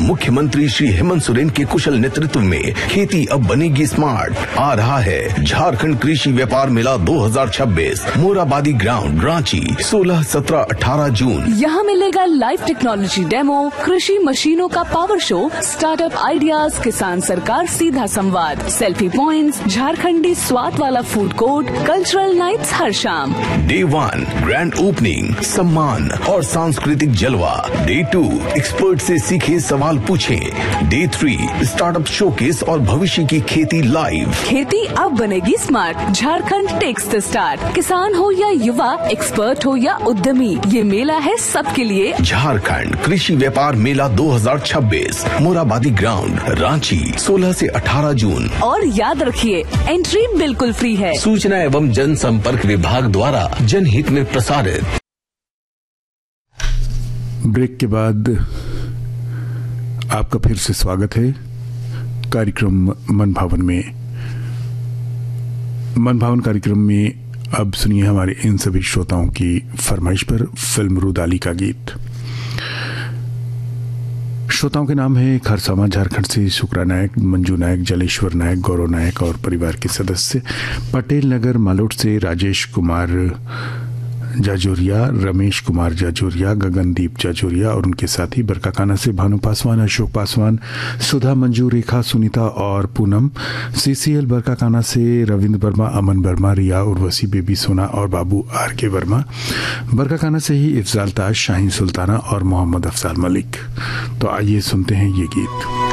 मुख्यमंत्री श्री हेमंत सोरेन के कुशल नेतृत्व में खेती अब बनेगी स्मार्ट। आ रहा है झारखंड कृषि व्यापार मेला 2026, मोराबादी ग्राउंड, रांची, 16, 17, 18 जून। यहाँ मिलेगा लाइव टेक्नोलॉजी डेमो, कृषि मशीनों का पावर शो, स्टार्टअप आइडियाज, किसान सरकार सीधा संवाद, सेल्फी पॉइंट्स, झारखंडी स्वाद वाला फूड कोर्ट, कल्चरल नाइट्स हर शाम। डे 1 ग्रैंड ओपनिंग, सम्मान और सांस्कृतिक जलवा। डे 2 एक्सपर्ट से सीखे, सवाल पूछें। डे 3 स्टार्टअप शोकेस और भविष्य की खेती लाइव। खेती अब बनेगी smart, Jharkhand takes the start. किसान हो या युवा, एक्सपर्ट हो या उद्यमी, ये मेला है सबके लिए। झारखंड कृषि व्यापार मेला 2026, मोराबादी ग्राउंड, रांची, 16 से 18 जून। और याद रखिए, एंट्री बिल्कुल फ्री है। सूचना एवं जनसंपर्क विभाग द्वारा जनहित में प्रसारित। ब्रेक के बाद आपका फिर से स्वागत है कार्यक्रम मन भावन में। मन भावन कार्यक्रम में अब सुनिए हमारे इन सभी श्रोताओं की फरमाइश पर फिल्म रुदाली का गीत। श्रोताओं के नाम है खरसावा झारखंड से शुक्रा नायक, मंजू नायक, जलेश्वर नायक, गौरव नायक और परिवार के सदस्य, पटेल नगर मालोट से राजेश कुमार जाजोरिया, रमेश कुमार जाजोरिया, गगनदीप जाजोरिया और उनके साथी, बरकाकाना से भानु पासवान, अशोक पासवान, सुधा, मंजू, रेखा, सुनीता और पूनम, सीसीएल बरकाकाना से रविंद्र वर्मा, अमन वर्मा, रिया, उर्वशी, बेबी सोना और बाबू आर के वर्मा, बरकाकाना से ही इफ्जाल ताज, शाहीन सुल्ताना और मोहम्मद अफजाल मलिक। तो आइए सुनते हैं ये गीत।